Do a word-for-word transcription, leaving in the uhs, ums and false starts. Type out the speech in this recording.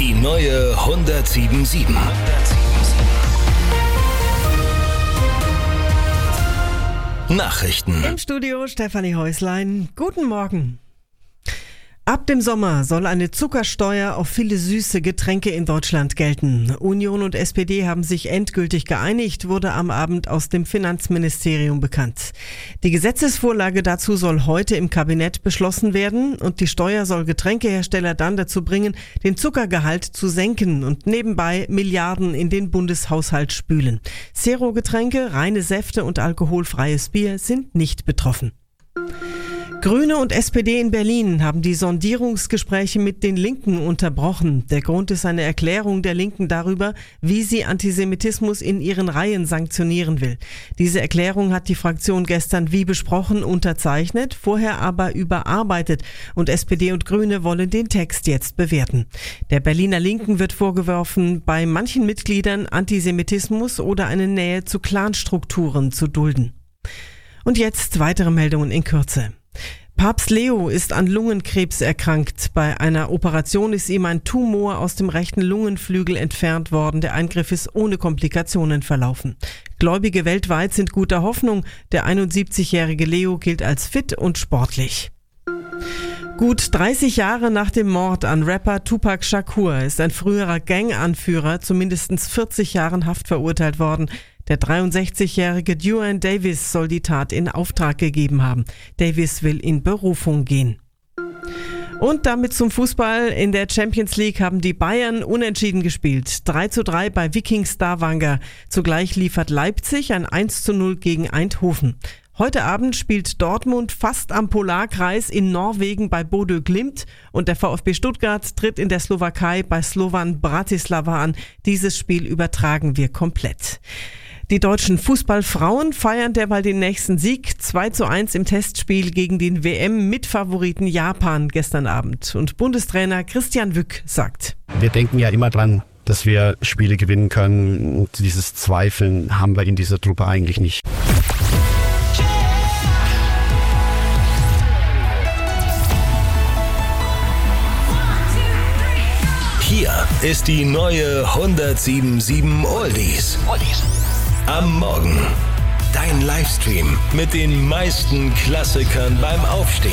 Die neue hundertsieben sieben. Nachrichten. Im Studio Stefanie Häuslein. Guten Morgen. Ab dem Sommer soll eine Zuckersteuer auf viele süße Getränke in Deutschland gelten. Union und S P D haben sich endgültig geeinigt, wurde am Abend aus dem Finanzministerium bekannt. Die Gesetzesvorlage dazu soll heute im Kabinett beschlossen werden und die Steuer soll Getränkehersteller dann dazu bringen, den Zuckergehalt zu senken und nebenbei Milliarden in den Bundeshaushalt spülen. Zero-Getränke, reine Säfte und alkoholfreies Bier sind nicht betroffen. Grüne und S P D in Berlin haben die Sondierungsgespräche mit den Linken unterbrochen. Der Grund ist eine Erklärung der Linken darüber, wie sie Antisemitismus in ihren Reihen sanktionieren will. Diese Erklärung hat die Fraktion gestern wie besprochen unterzeichnet, vorher aber überarbeitet und S P D und Grüne wollen den Text jetzt bewerten. Der Berliner Linken wird vorgeworfen, bei manchen Mitgliedern Antisemitismus oder eine Nähe zu Clanstrukturen zu dulden. Und jetzt weitere Meldungen in Kürze. Papst Leo ist an Lungenkrebs erkrankt. Bei einer Operation ist ihm ein Tumor aus dem rechten Lungenflügel entfernt worden. Der Eingriff ist ohne Komplikationen verlaufen. Gläubige weltweit sind guter Hoffnung. Der einundsiebzigjährige Leo gilt als fit und sportlich. Gut dreißig Jahre nach dem Mord an Rapper Tupac Shakur ist ein früherer Gang-Anführer zu mindestens vierzig Jahren Haft verurteilt worden. Der dreiundsechzigjährige Duane Davis soll die Tat in Auftrag gegeben haben. Davis will in Berufung gehen. Und damit zum Fußball. In der Champions League haben die Bayern unentschieden gespielt. drei zu drei bei Viking Stavanger. Zugleich liefert Leipzig ein eins zu null gegen Eindhoven. Heute Abend spielt Dortmund fast am Polarkreis in Norwegen bei Bodø Glimt und der VfB Stuttgart tritt in der Slowakei bei Slovan Bratislava an. Dieses Spiel übertragen wir komplett. Die deutschen Fußballfrauen feiern derweil den nächsten Sieg. zwei zu eins im Testspiel gegen den W M-Mitfavoriten Japan gestern Abend. Und Bundestrainer Christian Wück sagt: Wir denken ja immer dran, dass wir Spiele gewinnen können. Und dieses Zweifeln haben wir in dieser Truppe eigentlich nicht. Hier ist die neue hundertsieben sieben Oldies. Am Morgen. Dein Livestream mit den meisten Klassikern beim Aufstehen.